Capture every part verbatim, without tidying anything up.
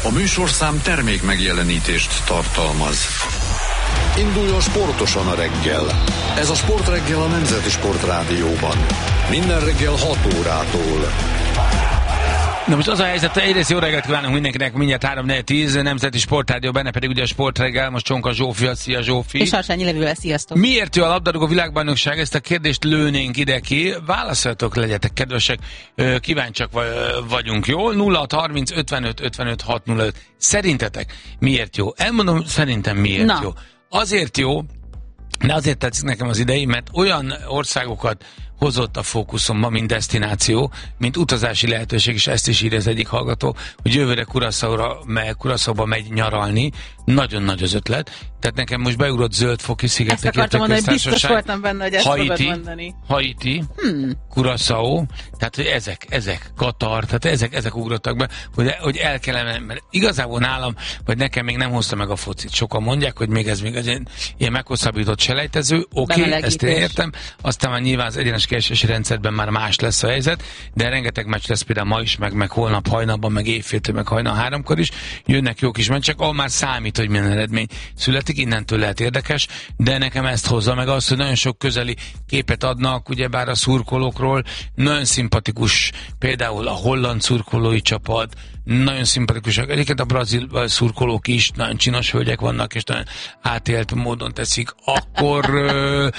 A műsorszám termék megjelenítést tartalmaz. Induljon sportosan a reggel. Ez a Sportreggel a Nemzeti Sportrádióban. Minden reggel hat órától. Na most az a helyzet, hogy egyrészt jó reggelt kívánunk mindenkinek, mindjárt három négy tíz, Nemzeti Sportrádió, benne pedig ugye a Sportreggel, most Csonka Zsófia, szia Zsófi. És Harsányi Levővel, sziasztok. Miért jó a labdarúgó világbajnokság? Ezt a kérdést lőnénk ide ki. Válaszoljatok, legyetek kedvesek, kíváncsiak vagyunk, jó? nulla hat harminc ötvenöt ötvenöt hat nulla öt. Szerintetek miért jó? Elmondom, szerintem miért Na. jó. Azért jó, de azért tetszik nekem az idei, mert olyan országokat hozott a fókuszomba, mint desztináció, mint utazási lehetőség, és ezt is írja az egyik hallgató, hogy jövőre Curaçaóra, Curaçaóba megy nyaralni. Nagyon nagy az ötlet. Tehát nekem most beugrott Zöld-foki szigetek. Ezt akartam mondani, hogy biztos voltam benne, hogy ezt Haiti, fogod mondani. Haiti, Hmm. Curaçao, tehát hogy ezek, ezek, Katar, tehát ezek, ezek ugrottak be, hogy, hogy el kellene, mert igazából nálam, vagy nekem még nem hozta meg a focit. Sokan mondják, hogy még ez még az ilyen meghosszabbított selejtező, oké, okay, ezt én értem, aztán már nyilván az egyenes keresési rendszerben már más lesz a helyzet, de rengeteg meccs lesz például ma is, meg, meg holnap hajnalban, meg évféltől, meg hajnal háromkor is, jönnek jó kis meccsek, ahol már számít, hogy milyen eredmény születik, innentől lehet érdekes, de nekem ezt hozza meg azt, hogy nagyon sok közeli képet adnak, ugyebár a szurkolókról, nagyon szimpatikus, például a holland szurkolói csapat, nagyon szimpatikusak, egyébként a brazil szurkolók is, nagyon csinos hölgyek vannak, és nagyon átélt módon teszik. Akkor uh,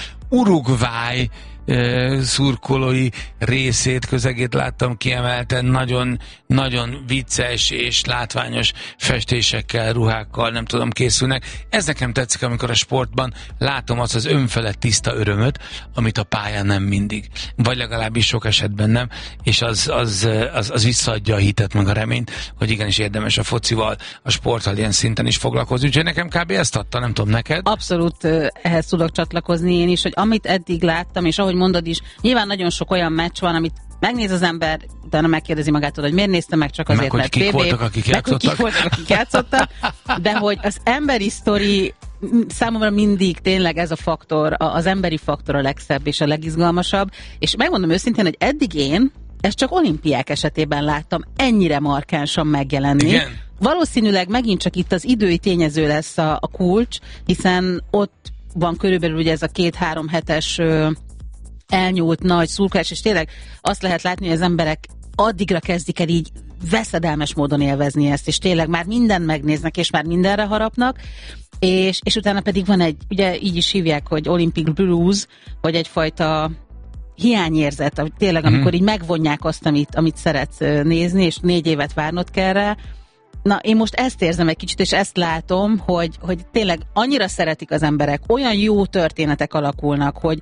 Uruguay uh, szurkolói részét, közegét láttam kiemelten, nagyon, nagyon vicces és látványos festésekkel, ruhákkal, nem tudom, készülnek. Ez nekem tetszik, amikor a sportban látom azt az önfelett tiszta örömöt, amit a pályán nem mindig. Vagy legalábbis sok esetben nem, és az, az, az, az visszaadja a hitet, meg a reményt, hogy igenis érdemes a focival, a sporttal ilyen szinten is foglalkozni. Úgyhogy nekem kb. Ezt adta, nem tudom, neked? Abszolút ehhez tudok csatlakozni én is, hogy amit eddig láttam, és ahogy mondod is, nyilván nagyon sok olyan meccs van, amit megnéz az ember, utána megkérdezi magától, hogy miért nézte meg, csak azért, meg, mert kik té vé, voltak, akik játszottak. Kik voltak, akik játszottak, de hogy az emberi sztori számomra mindig tényleg ez a faktor, az emberi faktor a legszebb és a legizgalmasabb, és megmondom őszintén, hogy eddig én ezt csak olimpiák esetében láttam ennyire markánsan megjelenni. Igen. Valószínűleg megint csak itt az idői tényező lesz a, a kulcs, hiszen ott van körülbelül ugye ez a két-három hetes ö, elnyúlt nagy szurkolás, és tényleg azt lehet látni, hogy az emberek addigra kezdik el így veszedelmes módon élvezni ezt, és tényleg már mindent megnéznek, és már mindenre harapnak, és, és utána pedig van egy, ugye így is hívják, hogy Olympic Blues, vagy egyfajta hiányérzet, tényleg, amikor így megvonják azt, amit, amit szeretsz nézni, és négy évet várnod kell rá. Na, én most ezt érzem egy kicsit, és ezt látom, hogy, hogy tényleg annyira szeretik az emberek, olyan jó történetek alakulnak, hogy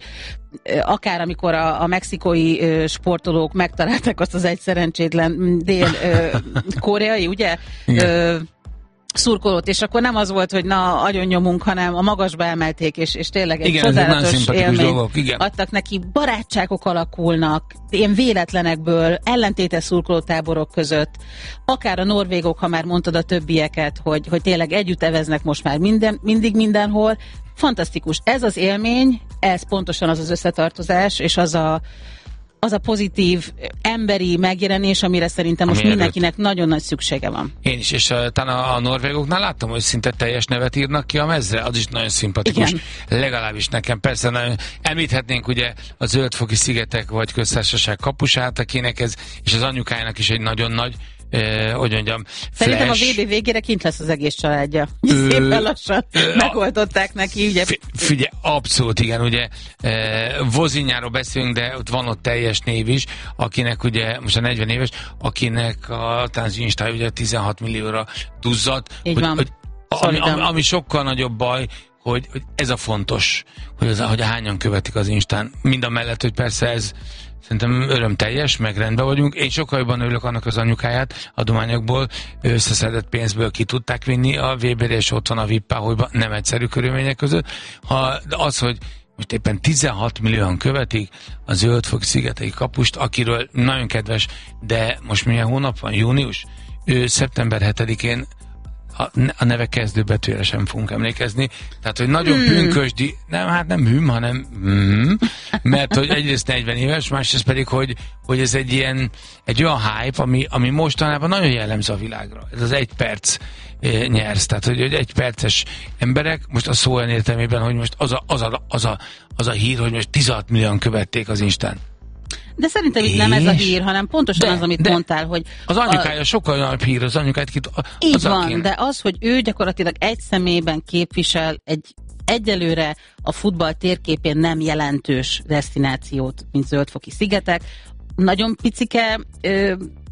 akár amikor a, a mexikói ö, sportolók megtalálták azt az egy szerencsétlen dél-koreai, ugye? Ö, szurkolót, és akkor nem az volt, hogy na, agyon nyomunk, hanem a magasba emelték, és, és tényleg egy igen, csodálatos élményt dolgok, igen. adtak neki, barátságok alakulnak, ilyen véletlenekből, ellentétes szurkolótáborok között, akár a norvégok, ha már mondtad a többieket, hogy, hogy tényleg együtt eveznek most már minden, mindig mindenhol. Fantasztikus. Ez az élmény, ez pontosan az az összetartozás, és az a az a pozitív emberi megjelenés, amire szerintem most Ami mindenkinek előtt. nagyon nagy szüksége van. Én is, és uh, talán a, a norvégoknál láttam, hogy szinte teljes nevet írnak ki a mezre, az is nagyon szimpatikus. Igen. Legalábbis nekem. Persze nagyon, említhetnénk ugye a Zöld-foki szigetek vagy köztársaság kapusát, akinek ez, és az anyukájának is egy nagyon nagy Eh, hogy mondjam, szerintem flash. A vé bé végére kint lesz az egész családja. Ö, Szépen lassan ö, megoldották neki, ugye? Figyelj, abszolút igen, ugye eh, Vozinjáról beszélünk, de ott van ott teljes név is, akinek ugye, most a negyven éves, akinek a az Instája ugye tizenhat millióra duzzadt. Így hogy, van. Hogy, ami, ami, ami sokkal nagyobb baj, hogy, hogy ez a fontos, hogy, az, hogy hányan követik az Instán. Mind a mellett, hogy persze ez szerintem örömteljes, meg rendben vagyunk. Én sokkal jobban örülök annak az anyukáját, adományokból, összeszedett pénzből ki tudták vinni a vé bére, és ott van a vé i pé-páholyban, nem egyszerű körülmények között. Ha az, hogy most éppen tizenhat millióan követik a Zöld-foki szigetei kapust, akiről nagyon kedves, de most milyen hónap van? Június? Ő szeptember hetedikén a, a neve kezdőbetűre sem fogunk emlékezni. Tehát, hogy nagyon hmm. pünkösdi, nem, hát nem hüm, hanem hmm, mert hogy egyrészt negyven éves, másrészt pedig, hogy, hogy ez egy ilyen, egy olyan hype, ami, ami mostanában nagyon jellemző a világra. Ez az egy perc eh, nyersz. Tehát, hogy, hogy egy perces emberek, most a szó olyan értelmében, hogy most az a, az a, az a, az a hír, hogy most tizenhat millióan követték az Instán. De szerintem itt nem ez a hír, hanem pontosan de, az, amit mondtál, hogy... Az anyukája a, sokkal nagyobb hír, az anyukáját ki... Így van, kéne. De az, hogy ő gyakorlatilag egy személyben képvisel egy egyelőre a futball térképén nem jelentős desztinációt, mint Zöldfoki szigetek. Nagyon picike ö,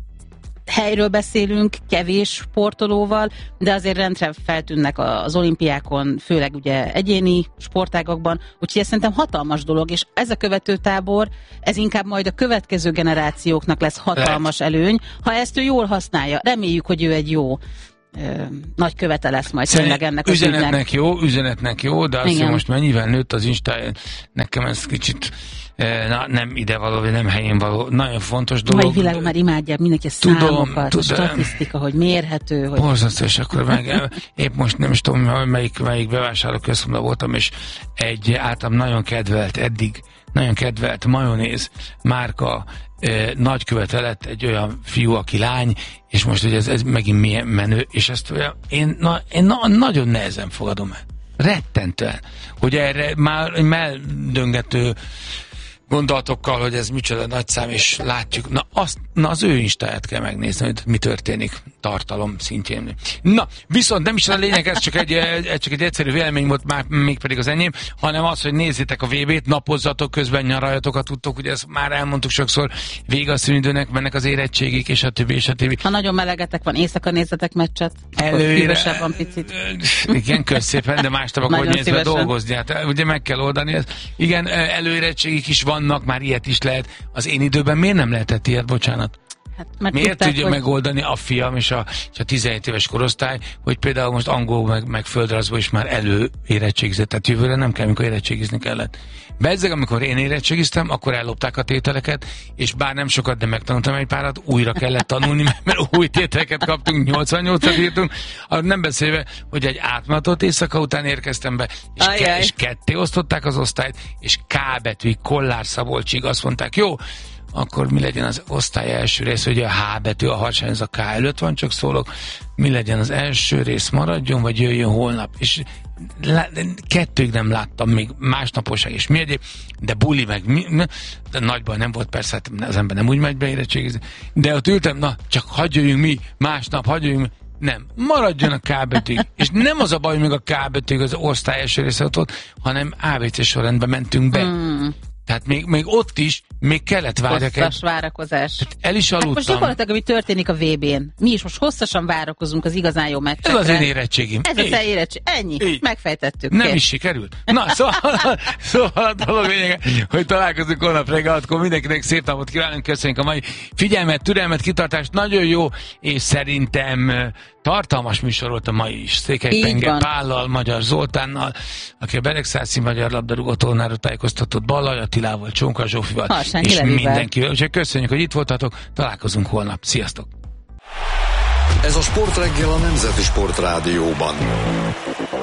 helyről beszélünk, kevés sportolóval, de azért rendre feltűnnek az olimpiákon, főleg ugye egyéni sportágakban, úgyhogy ez szerintem hatalmas dolog, és ez a követő tábor, ez inkább majd a következő generációknak lesz hatalmas Lehet. előny, ha ezt ő jól használja. Reméljük, hogy ő egy jó ö, nagy követe lesz majd tényleg ennek az üzenetnek ügynek. jó, üzenetnek jó, de azt hiszem most mennyivel nőtt az Instáján, nekem ez kicsit Na, nem idevaló, vagy nem helyén való. Nagyon fontos dolog. Mai világon már imádják mindenki a számokat, tudom, a statisztika, hogy mérhető. Hogy... Borzasztó, és akkor meg épp most nem is tudom, melyik, melyik bevásárlóközpontban voltam, és egy általam nagyon kedvelt, eddig nagyon kedvelt majonéz márka eh, nagykövete lett egy olyan fiú, aki lány, és most ugye ez, ez megint milyen menő, és ezt olyan, én, na, én na, nagyon nehezen fogadom el. Rettentően. Hogy erre már meldöngető gondolatokkal, hogy ez micsoda nagy szám, és látjuk, na, azt, na az ő Instáját kell megnézni, hogy mi történik tartalom szintjén. Na, viszont nem is a lényeg, ez csak egy, egy, csak egy egyszerű vélemény volt, már még pedig az enyém, hanem az, hogy nézzétek a vé bét, napozzatok, közben nyaraljatok, ha tudtok, ugye ezt már elmondtuk sokszor, vége a szünidőnek, mennek az érettségik, és a többi, és a többi. Ha nagyon melegetek van, éjszaka nézzetek meccset, előre, van picit. Igen, kösz szépen, de másnap akkor nézve dolgozni, hát ugye meg kell oldani ezt. Igen, előérettségik is vannak, már ilyet is lehet. Az én időben miért nem lehetett ilyet, bocsánat? Hát, miért tudták, tudja hogy... megoldani a fiam és a, és a tizenhét éves korosztály, hogy például most angol meg, meg földrajzból is már előérettségizett, tehát jövőre nem kell, amikor érettségizni kellett. Bezzeg, amikor én érettségiztem, akkor ellopták a tételeket, és bár nem sokat, de megtanultam egy párat, újra kellett tanulni, mert, mert új tételeket kaptunk, nyolcvannyolcat írtunk, nem beszélve, hogy egy átmatott éjszaka után érkeztem be, és, ke- és ketté osztották az osztályt, és K betűig, Kollár Szabolcsig azt mondták, jó, akkor mi legyen az osztály első rész, ugye a H betű, a harsány, ez a K előtt van, csak szólok, mi legyen az első rész, maradjon, vagy jöjjön holnap, és lá, kettőig nem láttam még másnaposág, és mi egyéb, de buli meg, mi, de nagy baj nem volt, persze, az ember nem úgy megy be érettségizni, de ott ültem, na, csak hadd jöjjünk mi, másnap, hadd jöjjünk mi, nem, maradjon a K betűig, és nem az a baj, hogy még a K betűig az osztály első része ott volt, hanem á bé cé sorrendben mentünk be. Mm. Tehát még, még ott is, még kellett várjak. Hosszas várakozás. Tehát el is aludtam. Hát most gyakorlatilag, ami történik a vé bén. Mi is most hosszasan várakozunk az igazán jó meccsekre. Ez az én érettségim. Ez Így. a te érettség. Ennyi. Így. Megfejtettük. Nem Kér. is sikerült. Na, szóval, szóval a dolog lényege, hogy találkozunk holnap reggel, akkor mindenkinek szép napot kívánunk, köszönjük a mai figyelmet, türelmet, kitartást. Nagyon jó, és szerintem tartalmas műsor volt a mai is. Székely Penge Pállal, Magyar Zoltánnal, aki a Beregszászi Magyar Labdarúgó Tornáról tájékoztatott, Ballai Attilával, Csonka Zsófival, Harsányi és Lelivel. mindenkivel. Úgyhogy köszönjük, hogy itt voltatok, találkozunk holnap. Sziasztok! Ez a Sportreggel a Nemzeti Sportrádióban.